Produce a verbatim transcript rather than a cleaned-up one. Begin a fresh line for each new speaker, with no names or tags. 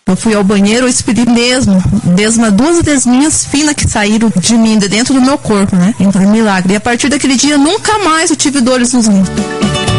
Eu fui ao banheiro, eu expedi mesmo, desma, duas desminhas finas que saíram de mim, de dentro do meu corpo, né? Então, milagre. E a partir daquele dia, nunca mais eu tive dores nos rins.